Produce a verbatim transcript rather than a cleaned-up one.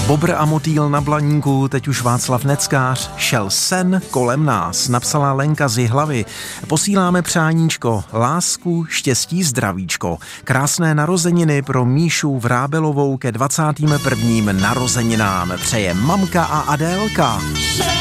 Bobr a motýl na Blaníku, teď už Václav Neckář, šel sen kolem nás, napsala Lenka z Jihlavy. Posíláme přáníčko, lásku, štěstí, zdravíčko. Krásné narozeniny pro Míšu Vrábelovou ke dvacátým prvním narozeninám. Přeje mamka a Adélka.